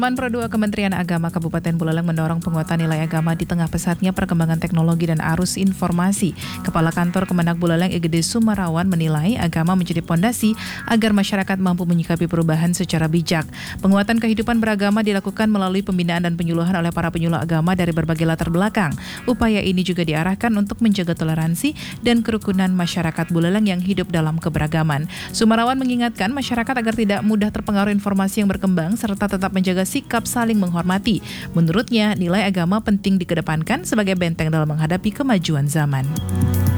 Halaman Pro 2 Kementerian Agama Kabupaten Buleleng mendorong penguatan nilai agama di tengah pesatnya perkembangan teknologi dan arus informasi. Kepala Kantor Kemenak Buleleng Igede Sumarawan menilai agama menjadi pondasi agar masyarakat mampu menyikapi perubahan secara bijak. Penguatan kehidupan beragama dilakukan melalui pembinaan dan penyuluhan oleh para penyuluh agama dari berbagai latar belakang. Upaya ini juga diarahkan untuk menjaga toleransi dan kerukunan masyarakat Buleleng yang hidup dalam keberagaman. Sumarawan mengingatkan masyarakat agar tidak mudah terpengaruh informasi yang berkembang serta tetap menjaga sikap saling menghormati. Menurutnya, nilai agama penting dikedepankan sebagai benteng dalam menghadapi kemajuan zaman.